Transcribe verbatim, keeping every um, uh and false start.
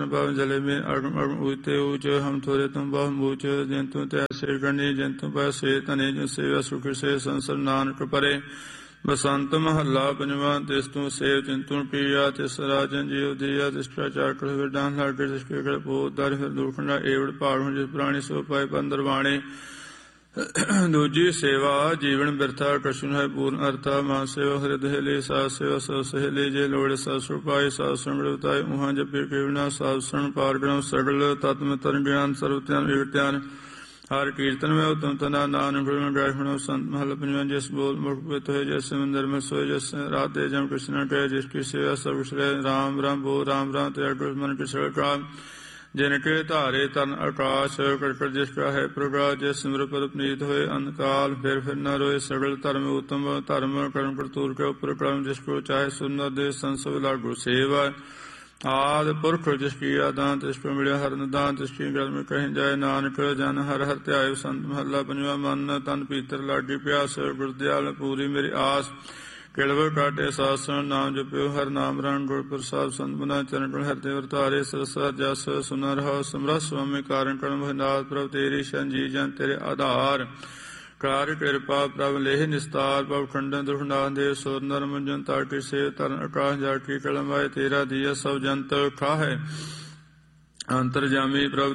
भाव जले में अगम अगम ऊते ऊच हम थोरे तुम बहु मूच जंतु त्या से गणे जंतु पर से तने जो सेवा सुख से संसर नानक परे बसंत महला पंजवा तिस्तु सेव चिंतु प्रिया तिस राजन जीव दिया तिष्टाचार कर विधान लागे तिष्के कर पोत दर फिर दुखंडा एवड़ पाड़ू जिस प्राणी सो पाए पंदर वाणे दूजी सेवा जीवन व्यर्था कशुन है पूर्ण अर्था मां सेवा हृदय ले सा सेवा स सहेले जे लोड़ सा सुपाय सा संगताय उहाँ जपे केवना सावसरण पारगण सगल तत्म तरन ज्ञान सर्वत्यान विगत्यान हर कीर्तन में उत्तम तना नान गुण गायण संत महल पंजवन जिस बोल मुख है जैसे मंदिर में सोए जैसे रात दे जम कृष्ण के जिसकी सेवा सब श्रेय राम राम बो राम राम त्याग मन के सगल काम जिनके तारे तन आकाश कड़कड़ जिसका है प्रकाश जिस सिमर पर अपनीत हुए अंतकाल फिर फिर न रोए सगल धर्म उत्तम धर्म कर्म करतूर के ऊपर क्रम जिसको चाहे सुंदर दे संसव लागू सेवा आद पुरख जिसकी आदान तिस पर मिले हर निदान तिसकी गल में कहीं जाए नानक जन हर हर त्याय संत महला पंजवा मन तन पीतर लागी प्यास गुरदयाल पूरी मेरी आस केड़व काटे सासन नाम जप्यो हर नाम रण गुर प्रसाद संतना चरण गुण हरते वर्तारे सरसा जस सुनर हो समरा स्वामी कारण कर्म नाथ प्रभ तेरी संजी जन तेरे आधार कार कृपा प्रभ लेह निस्तार पव खंडन दुखनाथ देव सोर नर मंजन ताकि से तरन आकाश जाकी कलम आए तेरा दिया सब जंत खाहे अंतर्जामी प्रभ